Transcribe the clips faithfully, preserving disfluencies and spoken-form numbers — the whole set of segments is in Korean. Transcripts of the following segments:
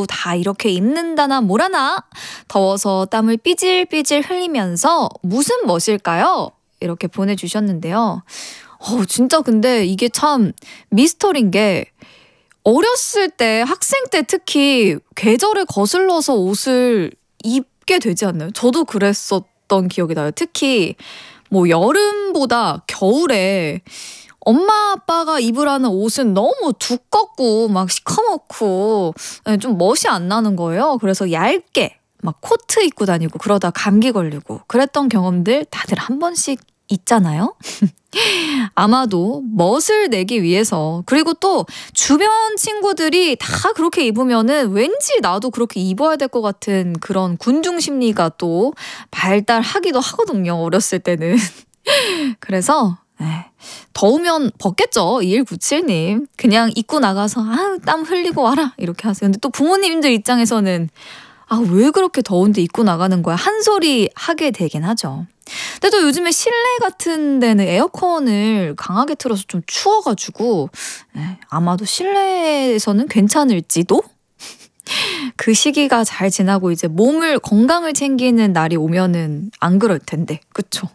옷도 다 이렇게 입는다나 뭐라나 더워서 땀을 삐질삐질 흘리면서 무슨 멋일까요? 이렇게 보내주셨는데요. 어, 진짜 근데 이게 참 미스터리인 게 어렸을 때 학생 때 특히 계절에 거슬러서 옷을 입게 되지 않나요? 저도 그랬었던 기억이 나요. 특히 뭐 여름보다 겨울에 엄마 아빠가 입으라는 옷은 너무 두껍고 막 시커멓고 좀 멋이 안 나는 거예요. 그래서 얇게 막 코트 입고 다니고 그러다 감기 걸리고 그랬던 경험들 다들 한 번씩 있잖아요. 아마도 멋을 내기 위해서 그리고 또 주변 친구들이 다 그렇게 입으면은 왠지 나도 그렇게 입어야 될 것 같은 그런 군중 심리가 또 발달하기도 하거든요. 어렸을 때는. 그래서 에이, 더우면 벗겠죠. 이일구칠 님. 그냥 입고 나가서 아유 땀 흘리고 와라 이렇게 하세요. 근데 또 부모님들 입장에서는 아, 왜 그렇게 더운데 입고 나가는 거야? 한 소리 하게 되긴 하죠. 근데 또 요즘에 실내 같은 데는 에어컨을 강하게 틀어서 좀 추워가지고 에, 아마도 실내에서는 괜찮을지도? 그 시기가 잘 지나고 이제 몸을 건강을 챙기는 날이 오면은 안 그럴 텐데. 그쵸?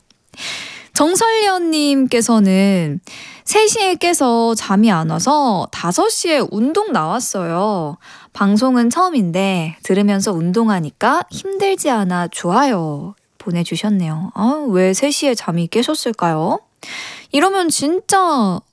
정설련님께서는 세 시에 깨서 잠이 안 와서 다섯 시에 운동 나왔어요. 방송은 처음인데 들으면서 운동하니까 힘들지 않아 좋아요. 보내주셨네요. 아, 왜 세 시에 잠이 깨셨을까요? 이러면 진짜